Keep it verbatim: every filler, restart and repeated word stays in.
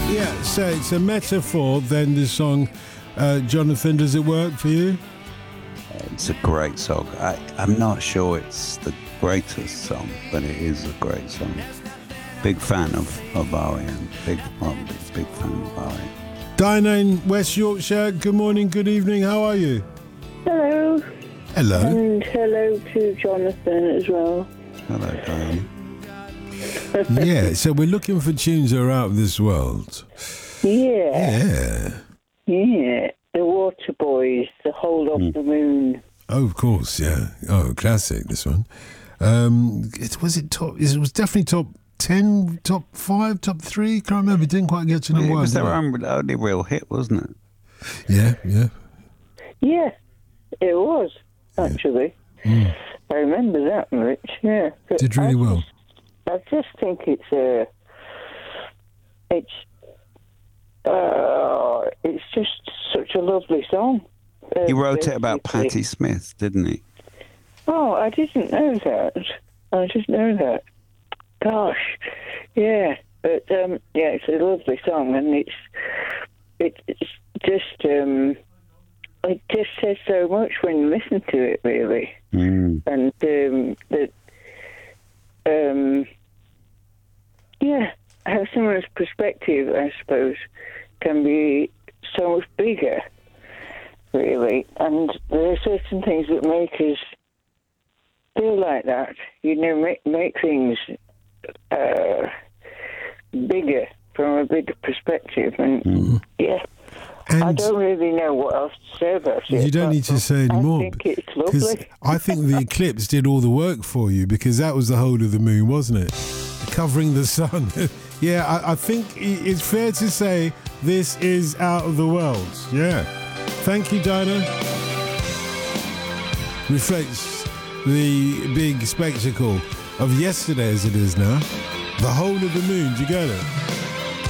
Yeah, so it's a metaphor, then, this song. Uh, Jonathan, does it work for you? It's a great song. I, I'm not sure it's the greatest song, but it is a great song. Big fan of, of R E M. Big, well, big fan of R E M. Dinah in West Yorkshire, good morning, good evening, how are you? Hello. Hello. And hello to Jonathan as well. Hello, Diana. Yeah, so we're looking for tunes that are out of this world. Yeah. Yeah. Yeah. The Water Boys, The Hold of Mm. the Moon. Oh, of course, yeah. Oh, classic, this one. Um, it, was it top, it was definitely top ten, top five, top three? Can't remember, it didn't quite get to number It one. was their did it? own, only real hit, wasn't it? Yeah, yeah. Yeah, it was, actually. Mm. I remember that much, yeah. But Did really I well. Just, I just think it's a... It's... Uh, it's just such a lovely song. Uh, He wrote it about basically. Patti Smith, didn't he? Oh, I didn't know that. I didn't know that. Gosh, yeah. But um, yeah, it's a lovely song, and it's it, it's just um, it just says so much when you listen to it, really, Mm. and um, that um, yeah, how someone's perspective, I suppose, can be so much bigger, really, and there are certain things that make us feel like that, you know, make, make things uh, bigger from a bigger perspective. And Mm. yeah, And I don't really know what else to say about it. you don't apart need to from say any more. I think it's Because lovely. I think the eclipse did all the work for you, because that was the whole of the moon, wasn't it? Covering the sun. Yeah, I, I think i- it's fair to say this is out of the world. Yeah. Thank you, Dinah. Reflects the big spectacle of yesterday as it is now. The whole of the moon. Do you get it?